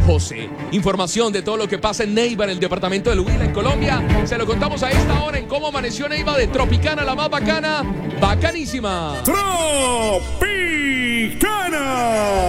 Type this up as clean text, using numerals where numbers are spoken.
José. Información de todo lo que pasa en Neiva, en el departamento del Huila, en Colombia. Se lo contamos a esta hora en cómo amaneció Neiva, de Tropicana, la más bacana, bacanísima. Tropicana.